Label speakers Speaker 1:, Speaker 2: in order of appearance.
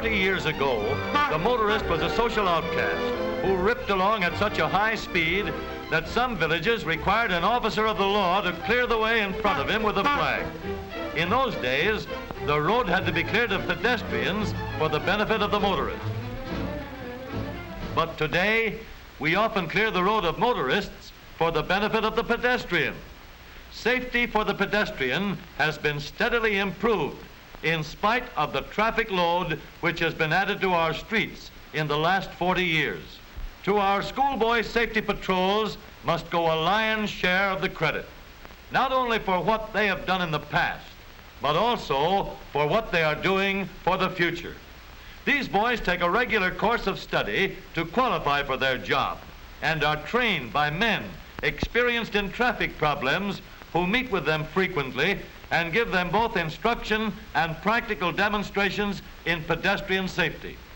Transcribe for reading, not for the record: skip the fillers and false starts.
Speaker 1: 40 years ago, the motorist was a social outcast who ripped along at such a high speed that some villages required an officer of the law to clear the way in front of him with a flag. In those days, the road had to be cleared of pedestrians for the benefit of the motorist. But today, we often clear the road of motorists for the benefit of the pedestrian. Safety for the pedestrian has been steadily improved in spite of the traffic load which has been added to our streets in the last 40 years. To our schoolboy safety patrols must go a lion's share of the credit, not only for what they have done in the past, but also for what they are doing for the future. These boys take a regular course of study to qualify for their job and are trained by men experienced in traffic problems who meet with them frequently and give them both instruction and practical demonstrations in pedestrian safety.